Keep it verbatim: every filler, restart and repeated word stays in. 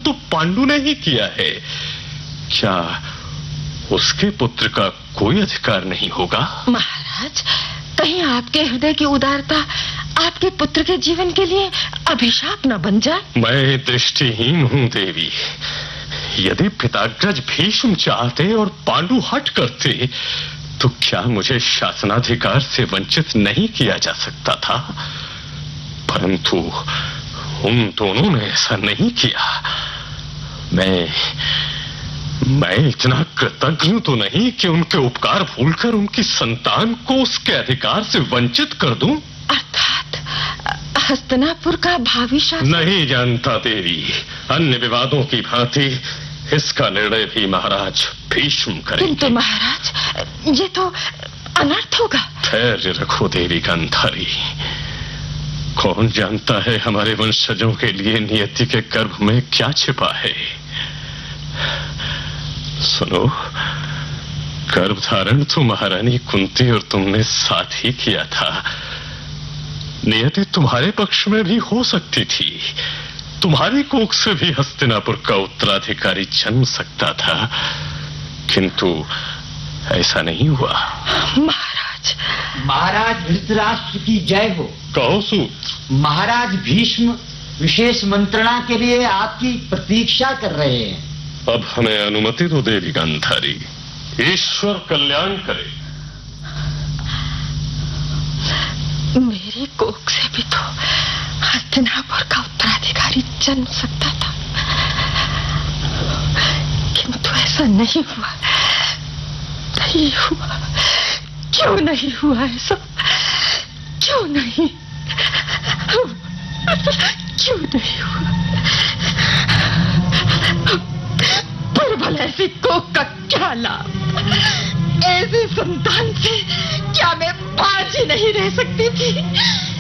तो पांडु ने ही किया है। क्या उसके पुत्र का कोई अधिकार नहीं होगा? महाराज, कहीं आपके हृदय की उदारता आपके पुत्र के जीवन के लिए अभिशाप न बन जाए। मैं दृष्टिहीन हूँ देवी। यदि पिताग्रज भीष्म चाहते और पांडु हट करते तो क्या मुझे शासनाधिकार से वंचित नहीं किया जा सकता था? परंतु उन दोनों ने ऐसा नहीं किया। मैं मैं इतना कृतज्ञ तो नहीं कि उनके उपकार भूलकर उनकी संतान को उसके अधिकार से वंचित कर दूं। अर्थात हस्तिनापुर का भावी शासन? नहीं जानता देवी। अन्य विवादों की भांति इसका निर्णय भी महाराज भीष्म करेंगे। किंतु महाराज, ये तो अनर्थ होगा। धैर्य रखो देवी गांधारी। कौन जानता है हमारे वंशजों के लिए नियति के गर्भ में क्या छिपा है। सुनो, गर्भधारण तो महारानी कुंती और तुमने साथ ही किया था। नियति तुम्हारे पक्ष में भी हो सकती थी। तुम्हारी कोख से भी हस्तिनापुर का उत्तराधिकारी जन्म सकता था, किंतु ऐसा नहीं हुआ। महाराज महाराज धृतराष्ट्र की जय हो। कहो सूत। महाराज भीष्म विशेष मंत्रणा के लिए आपकी प्रतीक्षा कर रहे हैं। अब हमें अनुमति दो देवी गांधारी। ईश्वर कल्याण करे। मेरी कोख से भी तो हस्तिनापुर का उत्तराधिकारी जन्म सकता था, किंतु ऐसा नहीं हुआ। नहीं हुआ। क्यों नहीं हुआ ऐसा? क्यों नहीं? क्यों नहीं हुआ? पर भला ऐसी कोख का क्या लाभ? ऐसी संतान से क्या मैं बाजी नहीं रह सकती थी?